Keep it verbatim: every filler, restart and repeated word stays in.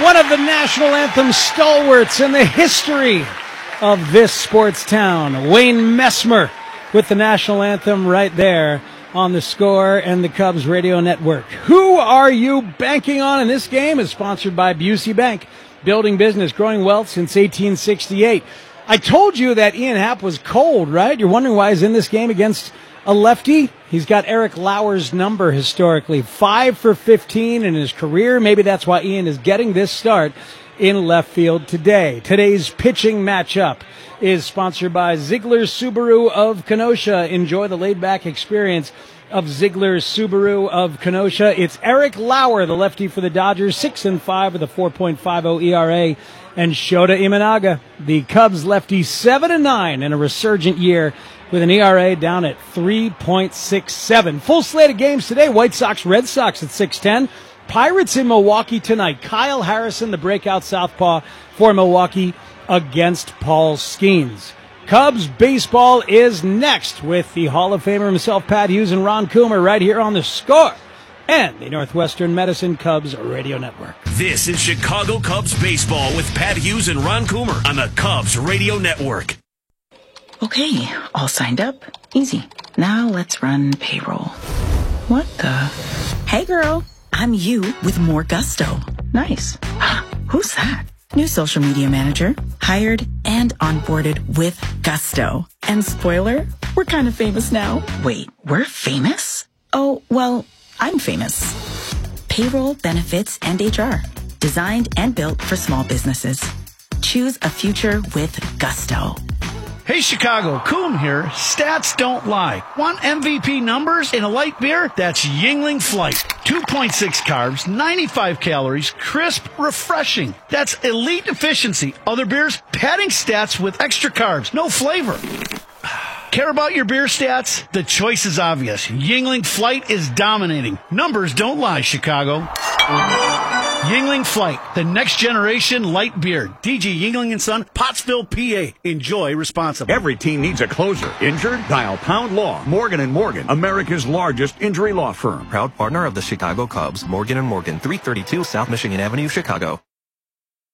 one of the national anthem stalwarts in the history of this sports town, Wayne Messmer, with the national anthem right there on the Score and the Cubs radio network. Who are you banking on in this game is sponsored by Busey Bank, building business, growing wealth since eighteen sixty-eight. I told you that Ian Happ was cold, right? You're wondering why he's in this game against a lefty? He's got Eric Lauer's number historically, five for fifteen in his career. Maybe that's why Ian is getting this start in left field today. Today's pitching matchup is sponsored by Ziegler Subaru of Kenosha. Enjoy the laid-back experience of Ziegler Subaru of Kenosha. It's Eric Lauer, the lefty for the Dodgers, six and five with a four point five oh E R A, and Shota Imanaga, the Cubs lefty, seven and nine in a resurgent year with an E R A down at three point six seven. Full slate of games today. White Sox, Red Sox at six ten. Pirates in Milwaukee tonight. Kyle Harrison, the breakout southpaw for Milwaukee, against Paul Skeens. Cubs baseball is next with the Hall of Famer himself, Pat Hughes, and Ron Coomer right here on the Score and the Northwestern Medicine Cubs radio network. This is Chicago Cubs baseball with Pat Hughes and Ron Coomer on the Cubs radio network. Okay, all signed up. Easy. Now let's run payroll. What the? Hey girl, I'm you with more gusto. Nice. Who's that? New social media manager. Hired and onboarded with gusto. And spoiler, we're kind of famous now. Wait, we're famous? Oh, well, I'm famous. Payroll, benefits, and H R. Designed and built for small businesses. Choose a future with gusto. Hey Chicago, Coom here. Stats don't lie. Want M V P numbers in a light beer? That's Yuengling Flight. two point six carbs, ninety-five calories, crisp, refreshing. That's elite efficiency. Other beers, padding stats with extra carbs, no flavor. Care about your beer stats? The choice is obvious. Yuengling Flight is dominating. Numbers don't lie, Chicago. Yuengling Flight, the next generation light beer. D G Yuengling and Son, Pottsville, P A. Enjoy responsibly. Every team needs a closer. Injured? Dial Pound Law. Morgan and Morgan, America's largest injury law firm. Proud partner of the Chicago Cubs. Morgan and Morgan, three thirty-two South Michigan Avenue, Chicago.